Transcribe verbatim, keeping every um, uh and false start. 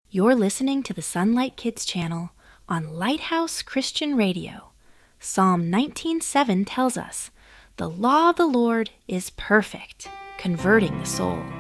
You're listening to the Sunlight Kids channel on Lighthouse Christian Radio. Psalm nineteen seven tells us, "The law of the Lord is perfect, converting the soul."